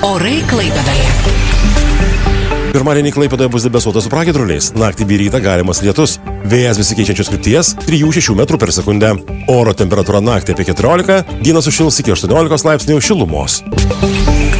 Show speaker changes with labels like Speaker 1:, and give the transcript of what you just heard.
Speaker 1: Orai Klaipėdoje.
Speaker 2: Pirmadienį Klaipėdoje bus debesuota su pragiedruliais. Naktį bei rytą galimas lietus. Vėjas besikeičiančios krypties 3-6 metrų per sekundę. Oro temperatūra naktį apie 14, dieną sušils iki 18 laipsnių šilumos.